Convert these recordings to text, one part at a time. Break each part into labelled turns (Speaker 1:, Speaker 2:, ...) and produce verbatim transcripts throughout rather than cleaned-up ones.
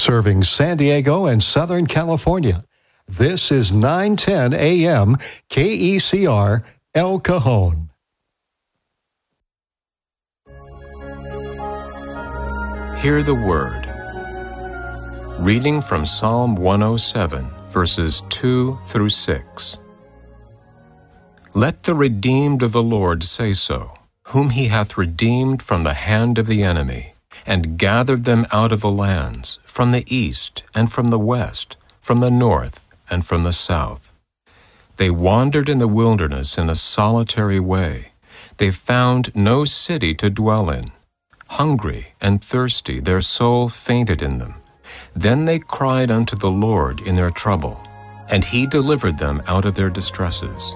Speaker 1: serving San Diego and Southern California. This is nine ten A M K E C R El Cajon.
Speaker 2: Hear the Word. Reading from Psalm one oh seven, verses two through six. Let the redeemed of the Lord say so, whom he hath redeemed from the hand of the enemy, and gathered them out of the lands, from the east and from the west, from the north and from the south. They wandered in the wilderness in a solitary way. They found no city to dwell in. Hungry and thirsty, their soul fainted in them. Then they cried unto the Lord in their trouble, and he delivered them out of their distresses.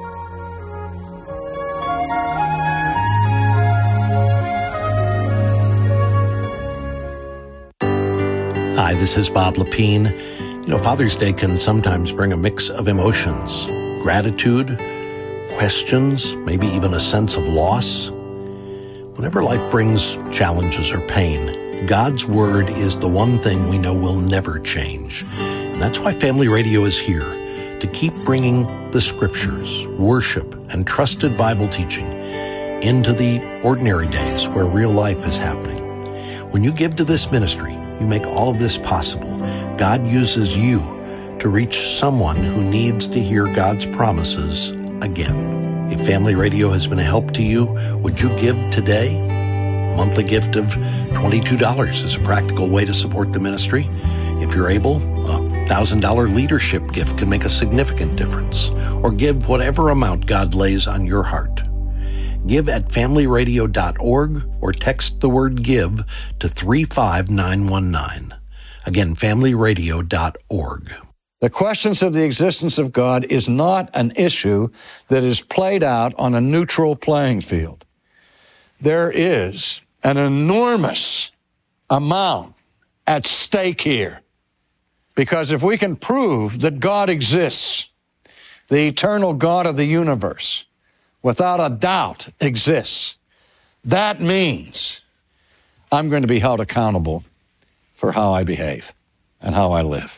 Speaker 3: Hi, this is Bob Lepine. You know, Father's Day can sometimes bring a mix of emotions, gratitude, questions, maybe even a sense of loss. Whenever life brings challenges or pain, God's Word is the one thing we know will never change. And that's why Family Radio is here, to keep bringing the Scriptures, worship, and trusted Bible teaching into the ordinary days where real life is happening. When you give to this ministry, you make all of this possible. God uses you to reach someone who needs to hear God's promises again. If Family Radio has been a help to you, would you give today? A monthly gift of twenty-two dollars is a practical way to support the ministry. If you're able, a one thousand dollars leadership gift can make a significant difference. Or give whatever amount God lays on your heart. Give at family radio dot org or text the word GIVE to three five nine one nine. Again, family radio dot org.
Speaker 4: The questions of the existence of God is not an issue that is played out on a neutral playing field. There is an enormous amount at stake here. Because if we can prove that God exists, the eternal God of the universe, without a doubt exists, that means I'm going to be held accountable for how I behave and how I live.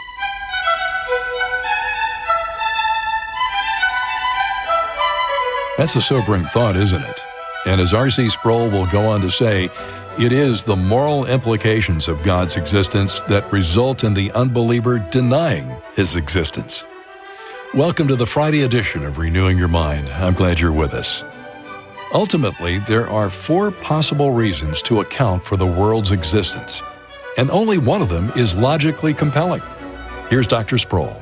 Speaker 5: That's a sobering thought, isn't it? And as R C Sproul will go on to say, it is the moral implications of God's existence that result in the unbeliever denying his existence. Welcome to the Friday edition of Renewing Your Mind. I'm glad you're with us. Ultimately, there are four possible reasons to account for the world's existence, and only one of them is logically compelling. Here's Doctor Sproul.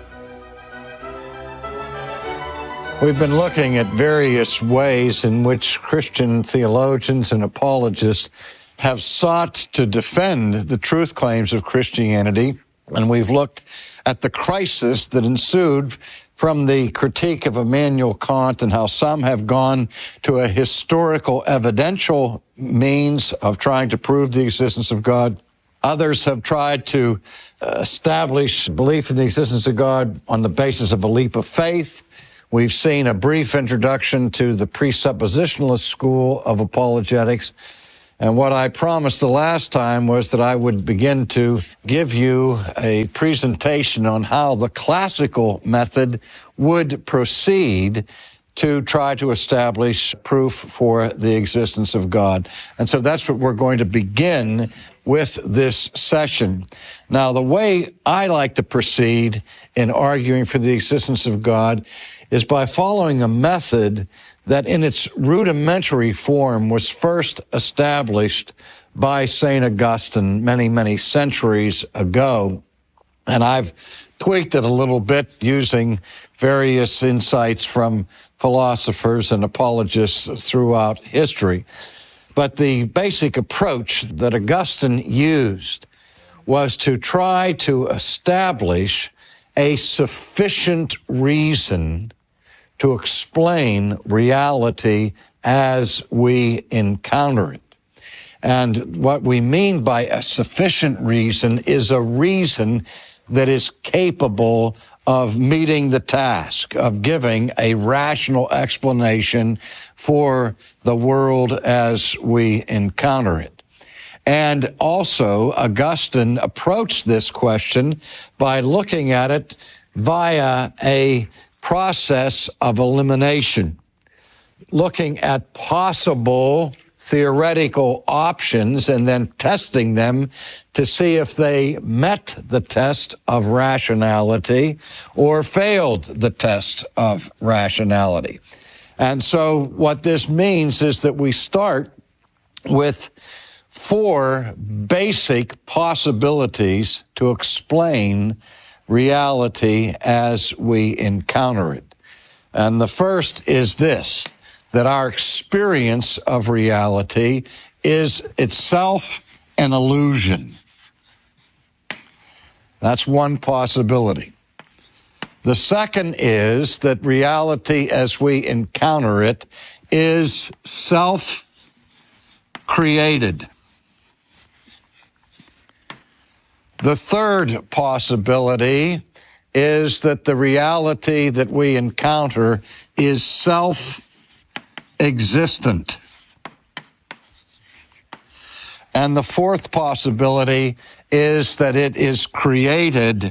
Speaker 4: We've been looking at various ways in which Christian theologians and apologists have sought to defend the truth claims of Christianity, and we've looked at the crisis that ensued from the critique of Immanuel Kant and how some have gone to a historical evidential means of trying to prove the existence of God. Others have tried to establish belief in the existence of God on the basis of a leap of faith. We've seen a brief introduction to the presuppositionalist school of apologetics. And what I promised the last time was that I would begin to give you a presentation on how the classical method would proceed to try to establish proof for the existence of God. And so that's what we're going to begin with this session. Now, the way I like to proceed in arguing for the existence of God is by following a method that in its rudimentary form was first established by Saint Augustine many, many centuries ago. And I've tweaked it a little bit using various insights from philosophers and apologists throughout history. But the basic approach that Augustine used was to try to establish a sufficient reason to explain reality as we encounter it. And what we mean by a sufficient reason is a reason that is capable of meeting the task, of giving a rational explanation for the world as we encounter it. And also, Augustine approached this question by looking at it via a process of elimination, looking at possible theoretical options and then testing them to see if they met the test of rationality or failed the test of rationality. And so what this means is that we start with four basic possibilities to explain reality as we encounter it. And the first is this, that our experience of reality is itself an illusion. That's one possibility. The second is that reality as we encounter it is self-created. The third possibility is that the reality that we encounter is self-existent. And the fourth possibility is that it is created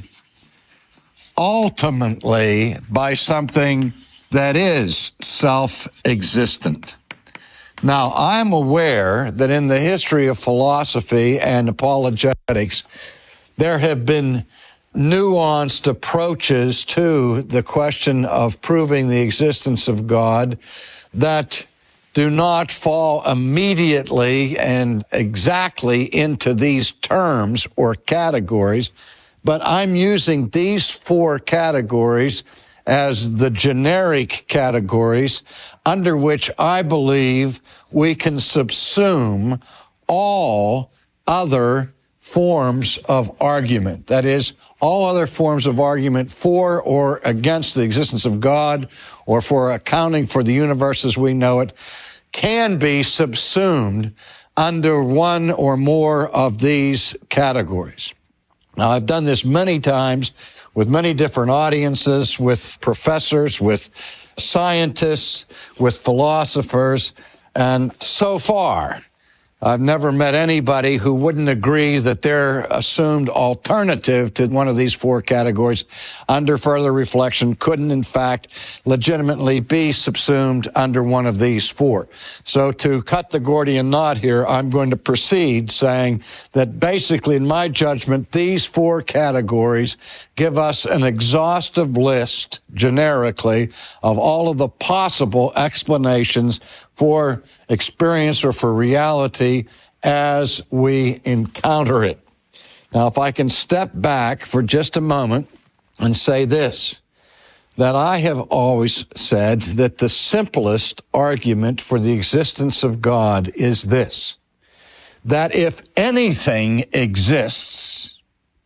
Speaker 4: ultimately by something that is self-existent. Now, I'm aware that in the history of philosophy and apologetics, there have been nuanced approaches to the question of proving the existence of God that do not fall immediately and exactly into these terms or categories, but I'm using these four categories as the generic categories under which I believe we can subsume all other forms of argument. That is, all other forms of argument for or against the existence of God or for accounting for the universe as we know it can be subsumed under one or more of these categories. Now, I've done this many times with many different audiences, with professors, with scientists, with philosophers, and so far, I've never met anybody who wouldn't agree that their assumed alternative to one of these four categories under further reflection couldn't, in fact, legitimately be subsumed under one of these four. So to cut the Gordian knot here, I'm going to proceed saying that basically, in my judgment, these four categories give us an exhaustive list, generically, of all of the possible explanations for experience or for reality as we encounter it. Now, if I can step back for just a moment and say this, that I have always said that the simplest argument for the existence of God is this, that if anything exists,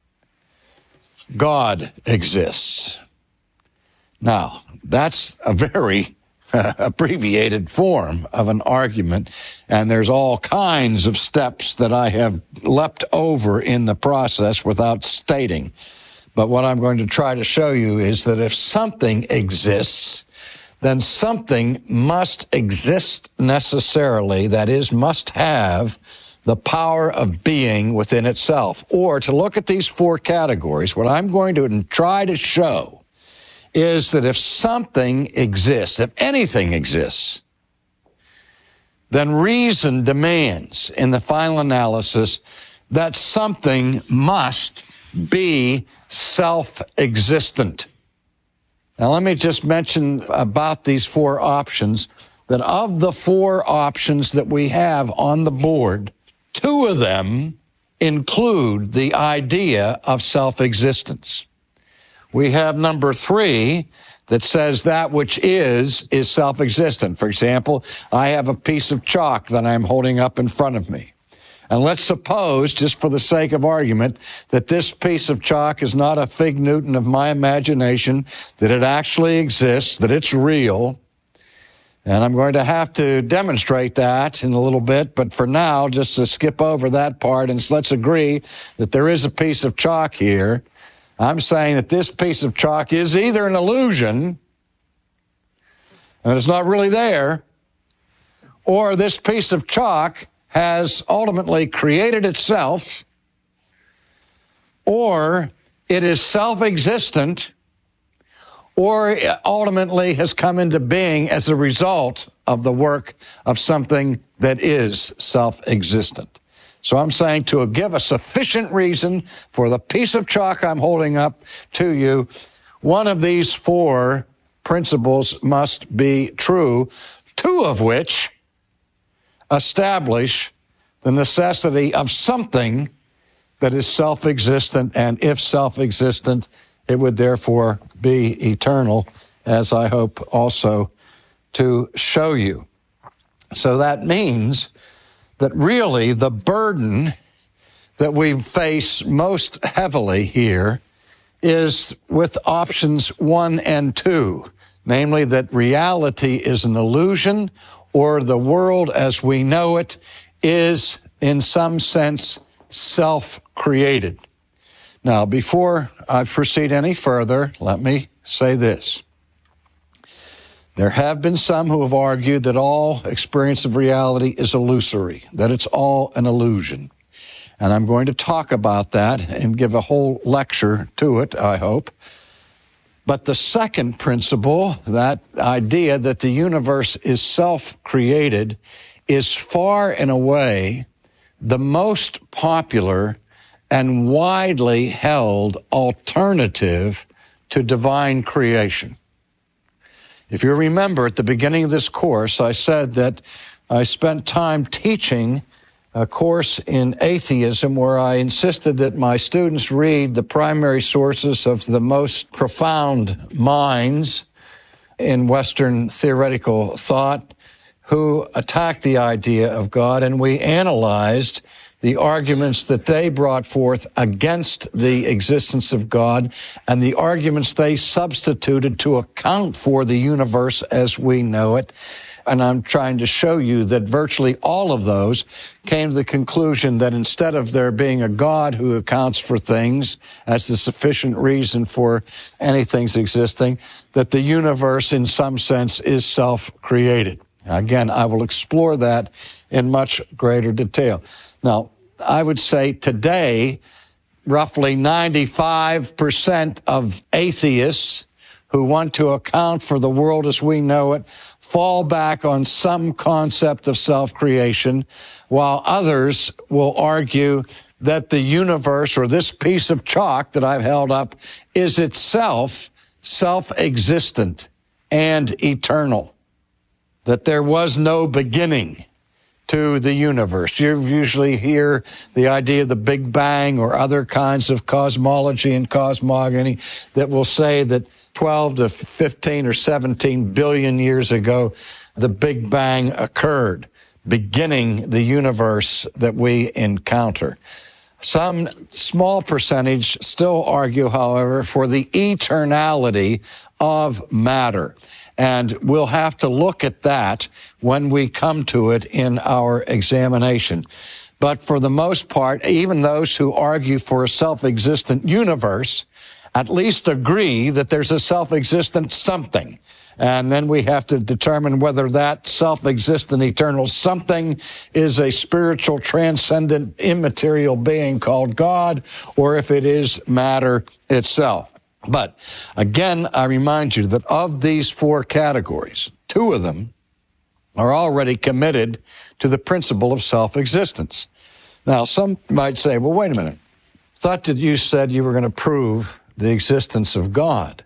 Speaker 4: God exists. Now, that's a very abbreviated form of an argument, and there's all kinds of steps that I have leapt over in the process without stating. But what I'm going to try to show you is that if something exists, then something must exist necessarily, that is, must have the power of being within itself. Or to look at these four categories, what I'm going to try to show is that if something exists, if anything exists, then reason demands in the final analysis that something must be self-existent. Now, let me just mention about these four options, that of the four options that we have on the board, two of them include the idea of self-existence. We have number three that says that which is, is self-existent. For example, I have a piece of chalk that I'm holding up in front of me. And let's suppose, just for the sake of argument, that this piece of chalk is not a fig Newton of my imagination, that it actually exists, that it's real. And I'm going to have to demonstrate that in a little bit, but for now, just to skip over that part, and let's agree that there is a piece of chalk here. I'm saying that this piece of chalk is either an illusion, and it's not really there, or this piece of chalk has ultimately created itself, or it is self-existent, or it ultimately has come into being as a result of the work of something that is self-existent. So I'm saying to give a sufficient reason for the piece of chalk I'm holding up to you, one of these four principles must be true, two of which establish the necessity of something that is self-existent, and if self-existent, it would therefore be eternal, as I hope also to show you. So that means that really the burden that we face most heavily here is with options one and two, namely that reality is an illusion, or the world as we know it is, in some sense, self-created. Now, before I proceed any further, let me say this. There have been some who have argued that all experience of reality is illusory, that it's all an illusion. And I'm going to talk about that and give a whole lecture to it, I hope. But the second principle, that idea that the universe is self-created, is far and away the most popular and widely held alternative to divine creation. If you remember, at the beginning of this course, I said that I spent time teaching a course in atheism where I insisted that my students read the primary sources of the most profound minds in Western theoretical thought who attacked the idea of God, and we analyzed the arguments that they brought forth against the existence of God and the arguments they substituted to account for the universe as we know it. And I'm trying to show you that virtually all of those came to the conclusion that instead of there being a God who accounts for things as the sufficient reason for anything's existing, that the universe in some sense is self-created. Again, I will explore that in much greater detail. Now, I would say today, roughly ninety-five percent of atheists who want to account for the world as we know it fall back on some concept of self-creation, while others will argue that the universe, or this piece of chalk that I've held up, is itself self-existent and eternal, that there was no beginning to the universe. You usually hear the idea of the Big Bang or other kinds of cosmology and cosmogony that will say that twelve to fifteen or seventeen billion years ago, the Big Bang occurred, beginning the universe that we encounter. Some small percentage still argue, however, for the eternality of matter. And we'll have to look at that when we come to it in our examination. But for the most part, even those who argue for a self-existent universe at least agree that there's a self-existent something. And then we have to determine whether that self-existent eternal something is a spiritual, transcendent, immaterial being called God, or if it is matter itself. But again, I remind you that of these four categories, two of them are already committed to the principle of self-existence. Now, some might say, well, wait a minute. Thought that you said you were going to prove the existence of God.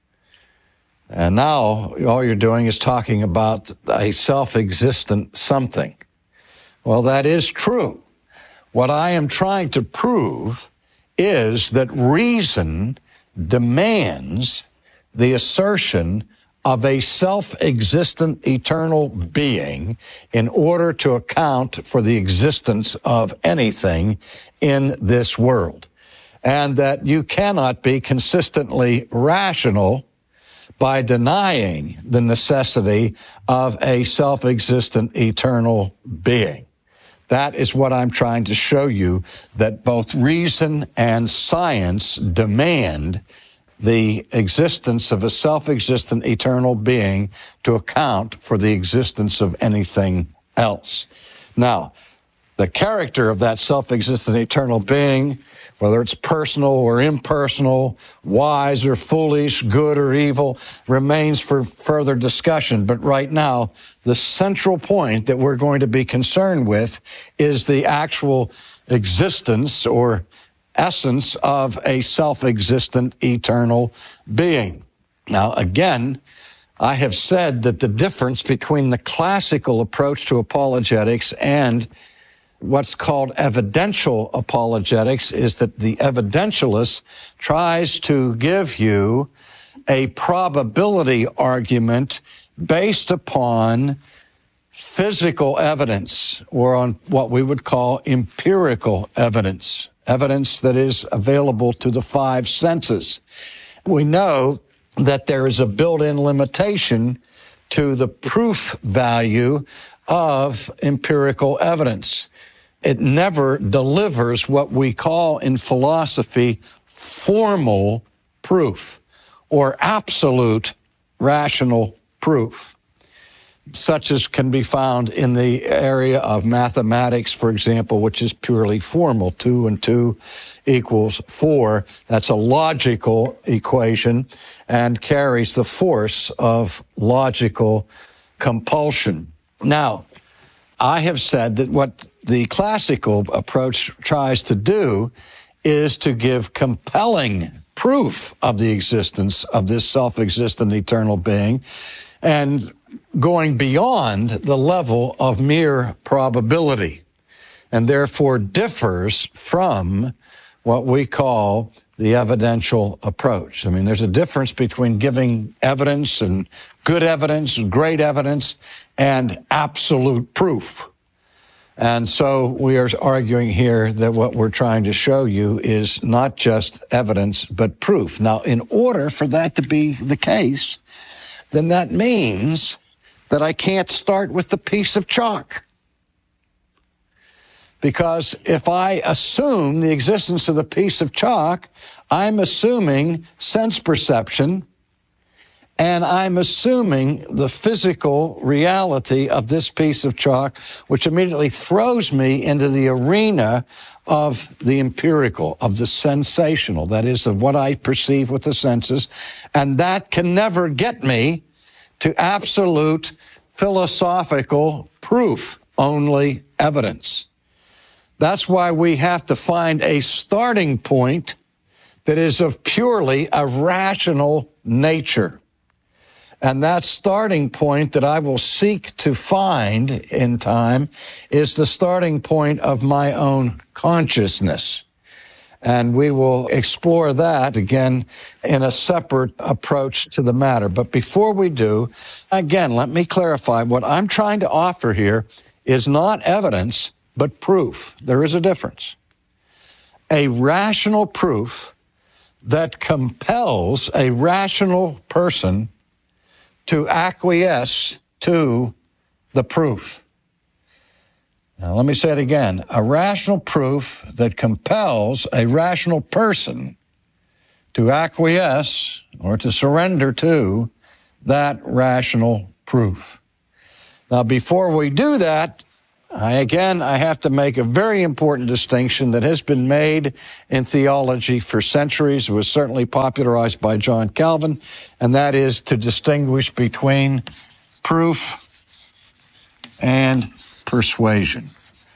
Speaker 4: And now all you're doing is talking about a self-existent something. Well, that is true. What I am trying to prove is that reason demands the assertion of a self-existent eternal being in order to account for the existence of anything in this world. And that you cannot be consistently rational by denying the necessity of a self-existent eternal being. That is what I'm trying to show you, that both reason and science demand the existence of a self-existent eternal being to account for the existence of anything else. Now, the character of that self-existent eternal being, whether it's personal or impersonal, wise or foolish, good or evil, remains for further discussion. But right now, the central point that we're going to be concerned with is the actual existence or essence of a self-existent eternal being. Now, again, I have said that the difference between the classical approach to apologetics and what's called evidential apologetics is that the evidentialist tries to give you a probability argument based upon physical evidence, or on what we would call empirical evidence, evidence that is available to the five senses. We know that there is a built-in limitation to the proof value of empirical evidence. It never delivers what we call in philosophy formal proof or absolute rational proof, such as can be found in the area of mathematics, for example, which is purely formal. Two and two equals four. That's a logical equation and carries the force of logical compulsion. Now, I have said that what the classical approach tries to do is to give compelling proof of the existence of this self-existent eternal being, and going beyond the level of mere probability, and therefore differs from what we call the evidential approach. I mean, there's a difference between giving evidence and good evidence, great evidence, and absolute proof. And so we are arguing here that what we're trying to show you is not just evidence, but proof. Now, in order for that to be the case, then that means that I can't start with the piece of chalk. Because if I assume the existence of the piece of chalk, I'm assuming sense perception, and I'm assuming the physical reality of this piece of chalk, which immediately throws me into the arena of the empirical, of the sensational, that is, of what I perceive with the senses, and that can never get me to absolute philosophical proof, only evidence. That's why we have to find a starting point that is of purely a rational nature. And that starting point that I will seek to find in time is the starting point of my own consciousness. And we will explore that again in a separate approach to the matter. But before we do, again, let me clarify. What I'm trying to offer here is not evidence, but proof. There is a difference. A rational proof that compels a rational person to acquiesce to the proof. Now, let me say it again. A rational proof that compels a rational person to acquiesce or to surrender to that rational proof. Now, before we do that, I, again, I have to make a very important distinction that has been made in theology for centuries. It was certainly popularized by John Calvin, and that is to distinguish between proof and persuasion.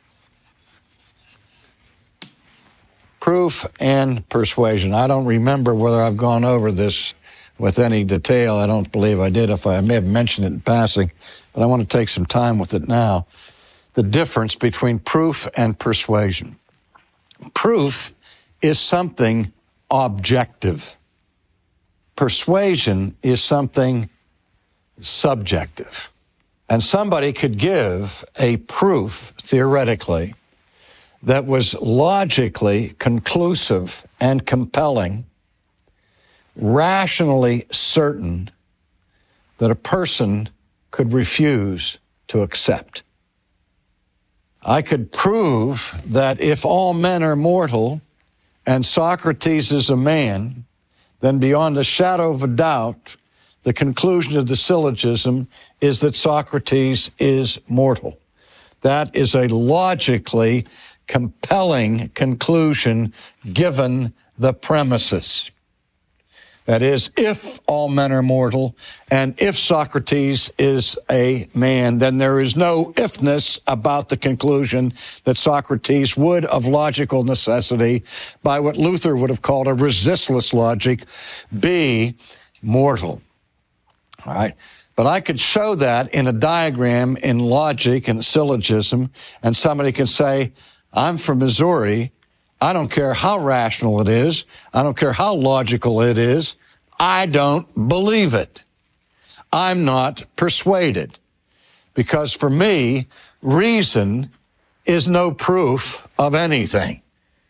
Speaker 4: Proof and persuasion. I don't remember whether I've gone over this with any detail. I don't believe I did. If I, I may have mentioned it in passing, but I want to take some time with it now. The difference between proof and persuasion. Proof is something objective. Persuasion is something subjective. And somebody could give a proof, theoretically, that was logically conclusive and compelling, rationally certain, that a person could refuse to accept. I could prove that if all men are mortal and Socrates is a man, then beyond a shadow of a doubt, the conclusion of the syllogism is that Socrates is mortal. That is a logically compelling conclusion given the premises. That is, if all men are mortal, and if Socrates is a man, then there is no ifness about the conclusion that Socrates would, of logical necessity, by what Luther would have called a resistless logic, be mortal. All right? But I could show that in a diagram in logic and syllogism, and somebody can say, I'm from Missouri. I don't care how rational it is. I don't care how logical it is. I don't believe it. I'm not persuaded. Because for me, reason is no proof of anything.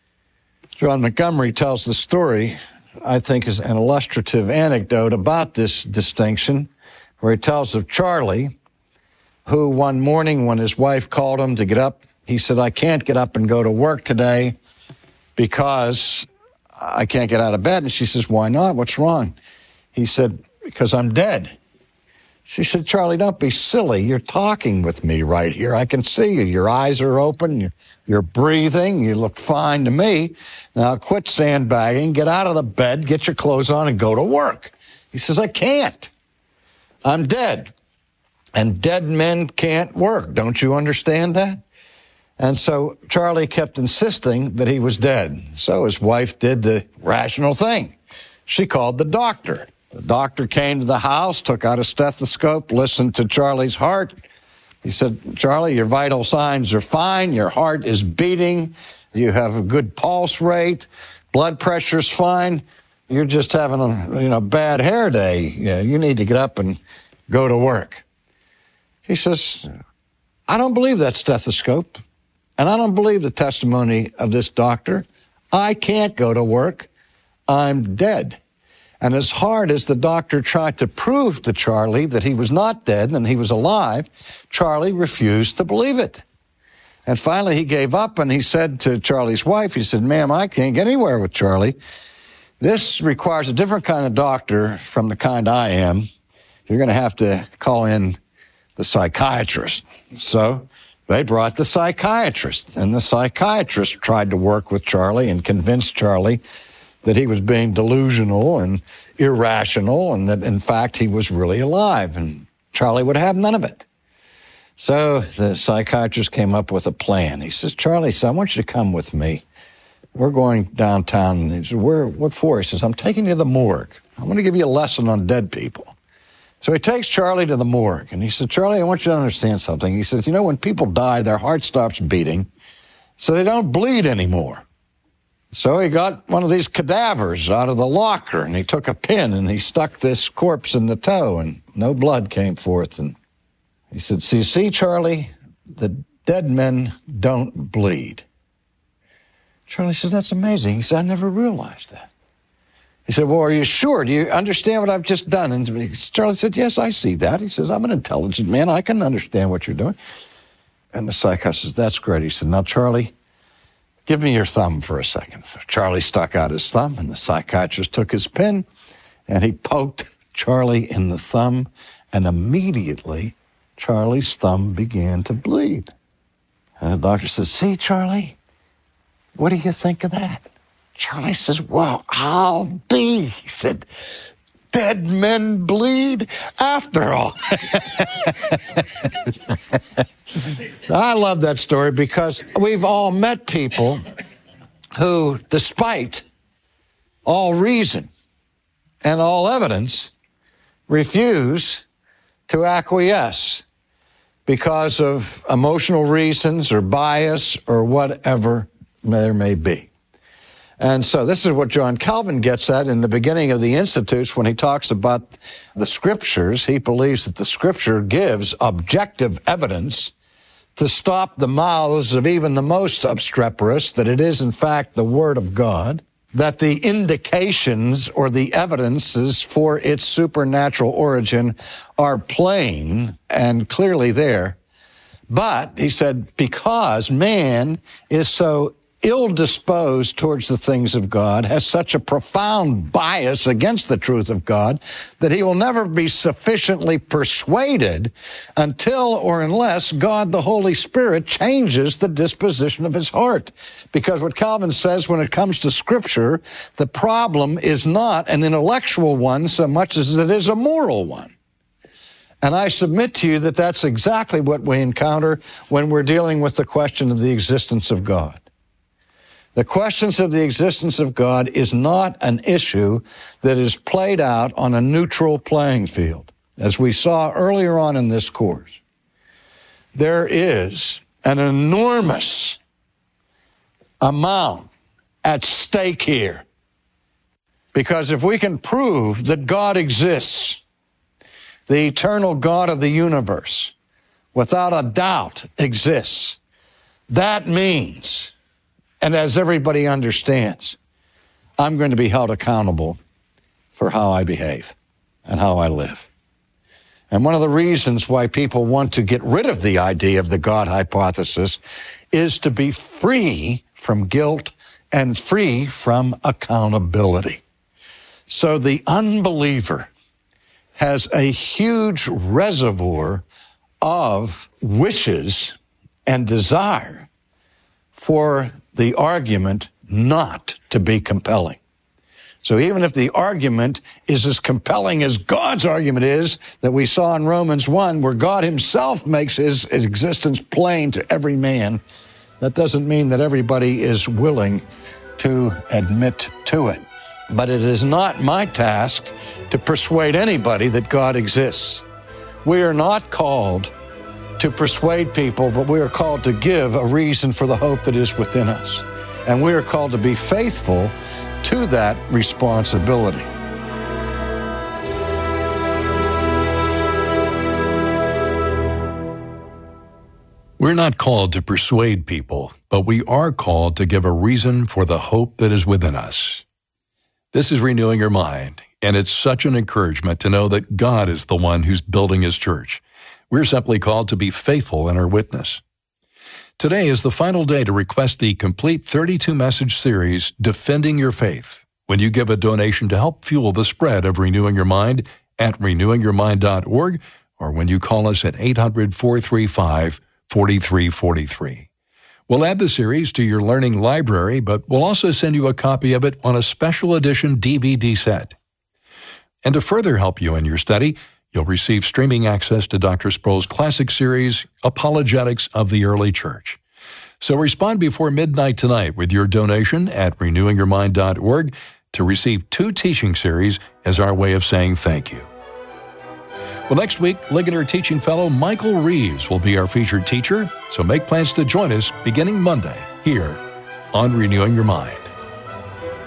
Speaker 4: John Montgomery tells the story, I think is an illustrative anecdote about this distinction, where he tells of Charlie, who one morning when his wife called him to get up, he said, I can't get up and go to work today because I can't get out of bed. And she says, why not? What's wrong? He said, because I'm dead. She said, Charlie, don't be silly. You're talking with me right here. I can see you. Your eyes are open. You're, you're breathing. You look fine to me. Now quit sandbagging. Get out of the bed, get your clothes on, and go to work. He says, I can't. I'm dead. And dead men can't work. Don't you understand that? And so Charlie kept insisting that he was dead. So his wife did the rational thing. She called the doctor. The doctor came to the house, took out a stethoscope, listened to Charlie's heart. He said, Charlie, your vital signs are fine. Your heart is beating. You have a good pulse rate. Blood pressure's fine. You're just having a you know bad hair day. Yeah, you need to get up and go to work. He says, I don't believe that stethoscope. And I don't believe the testimony of this doctor. I can't go to work. I'm dead. And as hard as the doctor tried to prove to Charlie that he was not dead and he was alive, Charlie refused to believe it. And finally he gave up and he said to Charlie's wife, he said, ma'am, I can't get anywhere with Charlie. This requires a different kind of doctor from the kind I am. You're going to have to call in the psychiatrist. So they brought the psychiatrist, and the psychiatrist tried to work with Charlie and convince Charlie that he was being delusional and irrational and that, in fact, he was really alive, and Charlie would have none of it. So the psychiatrist came up with a plan. He says, Charlie, son, I want you to come with me. We're going downtown. And he says, Where, what for? He says, I'm taking you to the morgue. I want to give you a lesson on dead people. So he takes Charlie to the morgue, and he said, Charlie, I want you to understand something. He says, you know, when people die, their heart stops beating, so they don't bleed anymore. So he got one of these cadavers out of the locker, and he took a pin, and he stuck this corpse in the toe, and no blood came forth. And he said, see, see, Charlie, the dead men don't bleed. Charlie says, that's amazing. He said, I never realized that. He said, well, are you sure? Do you understand what I've just done? And Charlie said, yes, I see that. He says, I'm an intelligent man. I can understand what you're doing. And the psychiatrist says, that's great. He said, now, Charlie, give me your thumb for a second. So Charlie stuck out his thumb, and the psychiatrist took his pen, and he poked Charlie in the thumb, and immediately Charlie's thumb began to bleed. And the doctor said, see, Charlie, what do you think of that? Charlie says, well, I'll be. He said, dead men bleed after all. I love that story because we've all met people who, despite all reason and all evidence, refuse to acquiesce because of emotional reasons or bias or whatever there may be. And so this is what John Calvin gets at in the beginning of the Institutes when he talks about the Scriptures. He believes that the Scripture gives objective evidence to stop the mouths of even the most obstreperous, that it is in fact the Word of God, that the indications or the evidences for its supernatural origin are plain and clearly there. But, he said, because man is so ill-disposed towards the things of God, has such a profound bias against the truth of God, that he will never be sufficiently persuaded until or unless God the Holy Spirit changes the disposition of his heart. Because what Calvin says when it comes to Scripture, the problem is not an intellectual one so much as it is a moral one. And I submit to you that that's exactly what we encounter when we're dealing with the question of the existence of God. The questions of the existence of God is not an issue that is played out on a neutral playing field. As we saw earlier on in this course, there is an enormous amount at stake here. Because if we can prove that God exists, the eternal God of the universe, without a doubt exists, that means, and as everybody understands, I'm going to be held accountable for how I behave and how I live. And one of the reasons why people want to get rid of the idea of the God hypothesis is to be free from guilt and free from accountability. So the unbeliever has a huge reservoir of wishes and desire for the argument not to be compelling. So even if the argument is as compelling as God's argument is that we saw in Romans one, where God himself makes his existence plain to every man, that doesn't mean that everybody is willing to admit to it. But it is not my task to persuade anybody that God exists. We are not called to persuade people, but we are called to give a reason for the hope that is within us. And we are called to be faithful to that responsibility.
Speaker 5: We're not called to persuade people, but we are called to give a reason for the hope that is within us. This is Renewing Your Mind, and it's such an encouragement to know that God is the one who's building his church. We're simply called to be faithful in our witness. Today is the final day to request the complete thirty-two message series, Defending Your Faith, when you give a donation to help fuel the spread of Renewing Your Mind at renewing your mind dot org, or when you call us at eight hundred, four three five, four three four three. We'll add the series to your learning library, but we'll also send you a copy of it on a special edition D V D set. And to further help you in your study, you'll receive streaming access to Doctor Sproul's classic series, Apologetics of the Early Church. So respond before midnight tonight with your donation at renewing your mind dot org to receive two teaching series as our way of saying thank you. Well, next week, Ligonier Teaching Fellow Michael Reeves will be our featured teacher, so make plans to join us beginning Monday here on Renewing Your Mind.